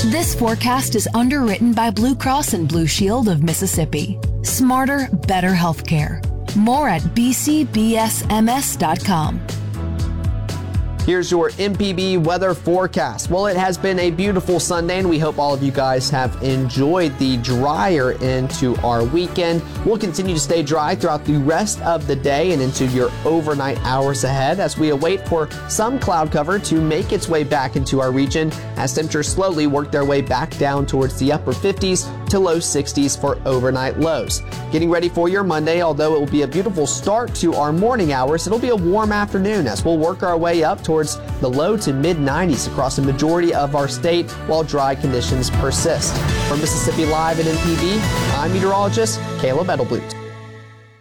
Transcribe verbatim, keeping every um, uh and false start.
This forecast is underwritten by Blue Cross and Blue Shield of Mississippi. Smarter, better healthcare. More at b c b s m s dot com. Here's your M P B weather forecast. Well, it has been a beautiful Sunday, and we hope all of you guys have enjoyed the drier into our weekend. We'll continue to stay dry throughout the rest of the day and into your overnight hours ahead as we await for some cloud cover to make its way back into our region as temperatures slowly work their way back down towards the upper fifties to low sixties for overnight lows. Getting ready for your Monday, although it will be a beautiful start to our morning hours, it'll be a warm afternoon as we'll work our way up towards the low to mid nineties across the majority of our state while dry conditions persist. From Mississippi Live and M P B, I'm meteorologist Caleb Edelblut.